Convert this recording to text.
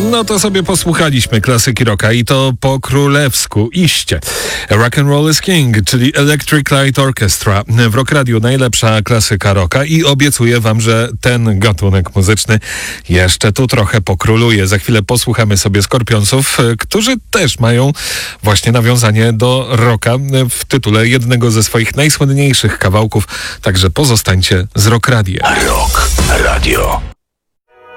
No to sobie posłuchaliśmy klasyki rocka i to po królewsku, iście. Rock and Roll is King, czyli Electric Light Orchestra. W Rock Radio najlepsza klasyka rocka i obiecuję wam, że ten gatunek muzyczny jeszcze tu trochę pokróluje. Za chwilę posłuchamy sobie Skorpionsów, którzy też mają właśnie nawiązanie do rocka w tytule jednego ze swoich najsłynniejszych kawałków. Także pozostańcie z Rock Radiem. Rock Radio.